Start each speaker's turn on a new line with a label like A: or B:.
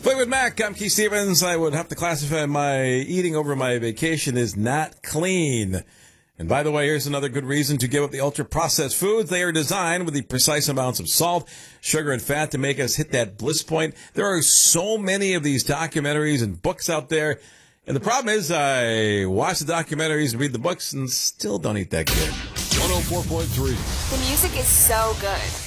A: Fleetwood Mac, I'm Keith Stevens. I would have to classify my eating over my vacation as not clean. And by the way, here's another good reason to give up the ultra-processed foods. They are designed with the precise amounts of salt, sugar, and fat to make us hit that bliss point. There are so many of these documentaries and books out there. And the problem is I watch the documentaries and read the books and still don't eat that good.
B: 104.3.
C: The music is so good.